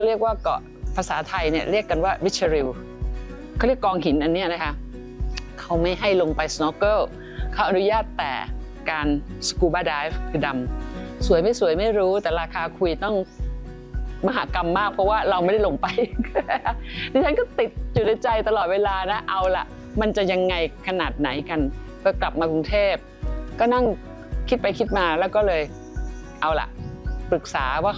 เรียกว่าเกาะภาษาไทยเนี่ยเรียกกันว่าวิชริลเขาเรียกกองหินอันนี้นะคะเขาไม่ให้ลงไป snorkel เขาอนุญาตแต่การ scuba dive คือดำสวยไม่สวยไม่รู้แต่ราคาคุยต้องมหากรรมมากเพราะว่าเราไม่ได้ลงไป ดิฉันก็ติดอยู่ในใจตลอดเวลานะเอาละมันจะยังไงขนาดไหนกันพอกลับมากรุงเทพก็นั่งคิดไปคิดมาแล้วก็เลยเอาละปรึกษาว่า